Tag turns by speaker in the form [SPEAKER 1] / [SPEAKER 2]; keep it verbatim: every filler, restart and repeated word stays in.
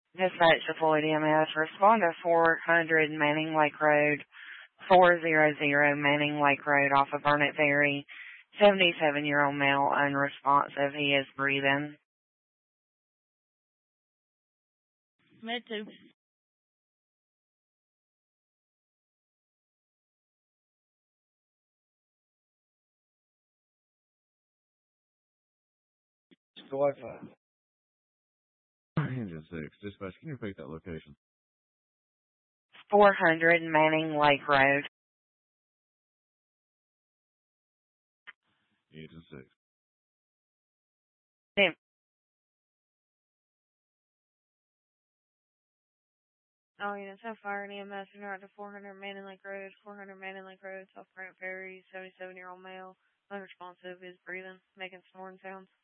[SPEAKER 1] Dispatch to Floyd E M S. Respond to four hundred Manning Lake Road, four hundred Manning Lake Road off of Burnett Ferry. seventy-seven-year-old male, unresponsive. He is breathing.
[SPEAKER 2] Med two.
[SPEAKER 3] Wi-Fi.
[SPEAKER 4] Engine six. Dispatch, can you repeat that location?
[SPEAKER 1] four hundred Manning Lake Road.
[SPEAKER 4] Engine six.
[SPEAKER 1] Sim-
[SPEAKER 2] Oh, yeah, so fire and E M S are out to four hundred Manning Lake Road, four hundred Manning Lake Road, South Brent Ferry, seventy-seven-year-old male, unresponsive, is breathing, making snoring sounds.